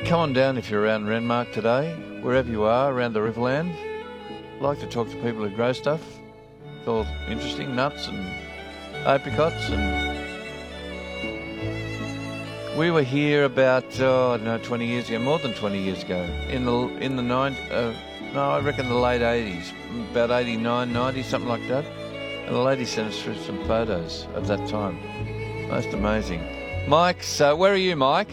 come on down if you're around Renmark today, wherever you are around the Riverland. I like to talk to people who grow stuff. It's all interesting, nuts and apricots. And we were here about, 20 years ago, more than 20 years ago, in the I reckon the late 80s, about 89, 90, something like that. And the lady sent us through some photos of that time. Most amazing. Mike, so where are you, Mike?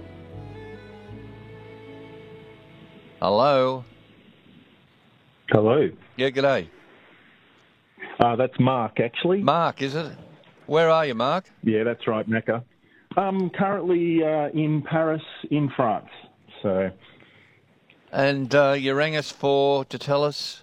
Hello? Hello. Yeah, g'day. That's Mark, actually. Mark, is it? Where are you, Mark? Yeah, that's right, Mecca. I'm currently in Paris, in France. So. And you rang us to tell us?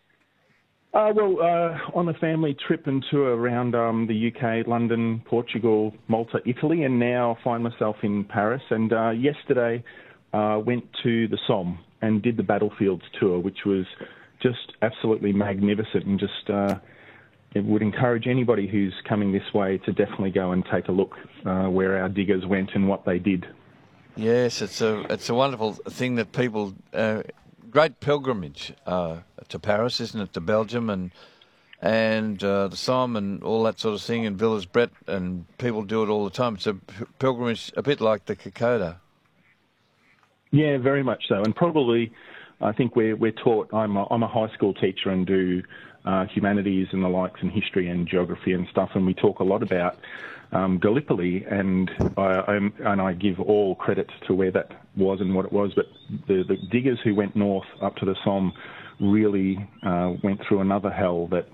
On a family trip and tour around the UK, London, Portugal, Malta, Italy, and now find myself in Paris. And yesterday went to the Somme and did the Battlefields tour, which was just absolutely magnificent, and just it would encourage anybody who's coming this way to definitely go and take a look where our diggers went and what they did. Yes, it's a wonderful thing that people, great pilgrimage to Paris, isn't it? To Belgium and the Somme and all that sort of thing, and Villers-Bret, and people do it all the time. It's a pilgrimage, a bit like the Kokoda. Yeah, very much so, and probably I think we're taught. I'm a high school teacher and do humanities and the likes, and history and geography and stuff, and we talk a lot about Gallipoli, and I give all credit to where that was and what it was, but the diggers who went north up to the Somme really went through another hell that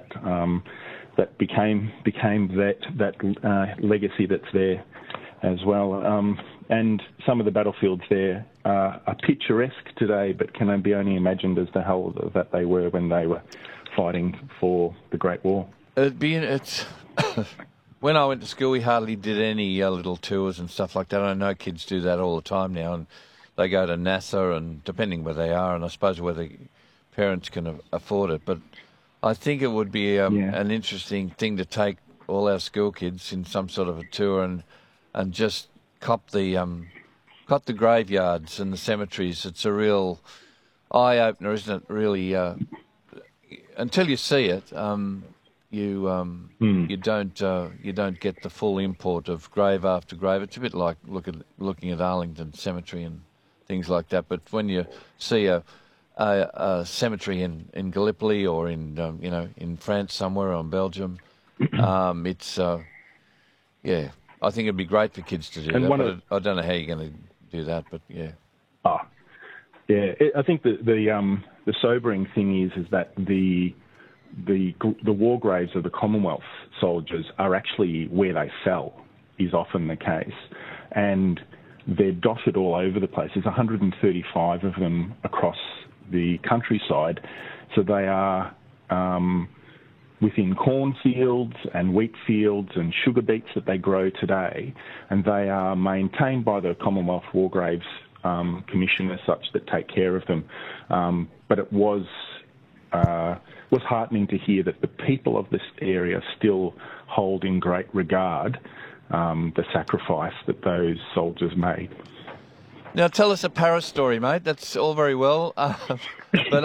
became that legacy that's there as well. And some of the battlefields there are picturesque today, but can be only imagined as the hell that they were when they were fighting for the Great War. It's when I went to school, we hardly did any little tours and stuff like that. I know kids do that all the time now, and they go to NASA, and depending where they are, and I suppose whether parents can afford it. But I think it would be an interesting thing to take all our school kids in some sort of a tour and just cop the graveyards and the cemeteries. It's a real eye opener, isn't it? Really, until you see it, you don't get the full import of grave after grave. It's a bit like looking at Arlington Cemetery and things like that. But when you see a cemetery in Gallipoli or in France somewhere, or in Belgium, it's I think it'd be great for kids to do that. But I don't know how you're going to do that, but yeah. I think the sobering thing is that the war graves of the Commonwealth soldiers are actually where they fell, is often the case, and they're dotted all over the place. There's 135 of them across the countryside, so they are within cornfields and wheat fields and sugar beets that they grow today, and they are maintained by the Commonwealth War Graves Commission as such that take care of them. But it was heartening to hear that the people of this area still hold in great regard the sacrifice that those soldiers made. Now tell us a Paris story, mate. That's all very well, but